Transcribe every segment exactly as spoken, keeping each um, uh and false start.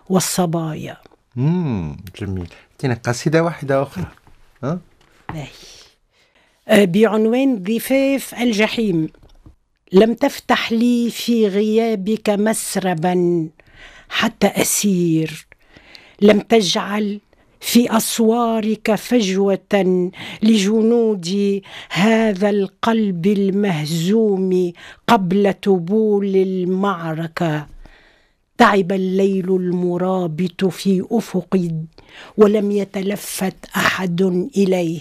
والصبايا. امم جميل. تينا قصيدة واحدة أخرى. ها؟ بعنوان ضفاف الجحيم. لم تفتح لي في غيابك مسربا حتى أسير، لم تجعل في أسوارك فجوة لجنود هذا القلب المهزوم قبل طبول المعركة. تعب الليل المرابط في أفقي ولم يتلفت أحد إليه،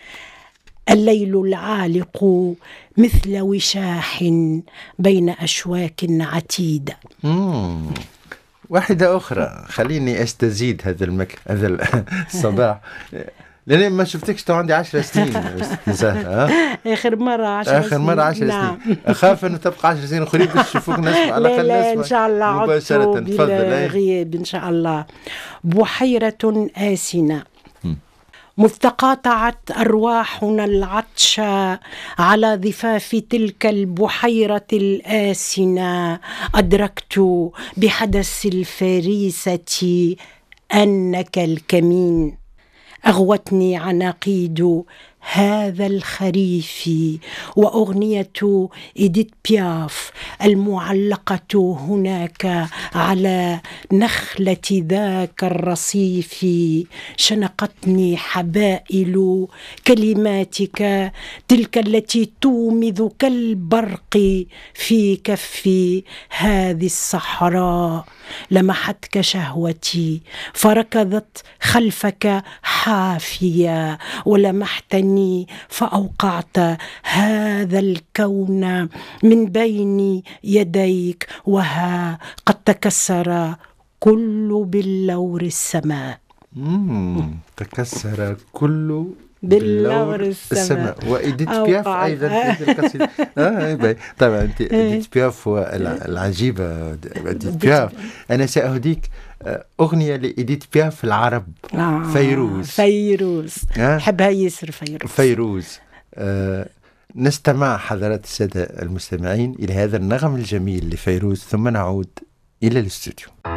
الليل العالق مثل وشاح بين أشواك عتيدة. مم. واحدة أخرى، خليني أستزيد هذا المك... هذا الصباح، لأن ما شفتكش تو عندي عشر سنين نساها. آخر مرة عشر آخر مرة عشر نعم. سنين. أخاف أنه تبقى عشر سنين أخرين باش نشوفوك نسمع على لا الأقل لا نسمع إن شاء الله مباشرة. تفضل. غياب إن شاء الله. بحيرة آسنة. مذ تقاطعت أرواحنا العطش على ضفاف تلك البحيرة الآسنة، أدركت بحدث الفريسة أنك الكمين. أغوتني عناقيد هذا الخريف وأغنية إديث بياف المعلقة هناك على نخلة ذاك الرصيف. شنقتني حبائل كلماتك تلك التي تومذ كالبرق في كف هذه الصحراء. لمحتك شهوتي فركضت خلفك حافية، ولمحتني فأوقعت هذا الكون من بين يديك، وها قد تكسر كل باللور السماء. مم. تكسر كل باللور السماء. وإديث بياف أيضا في هذه القصيدة. آه طبعا أنت إديث بياف العجيبة. إديث بياف أنا سأهديك أغنية لإديث بياف العرب. آه فيروز. فيروز آه؟ حبها يسر فيروز. فيروز. آه نستمع حضرات السادة المستمعين إلى هذا النغم الجميل لفيروز ثم نعود إلى الاستوديو.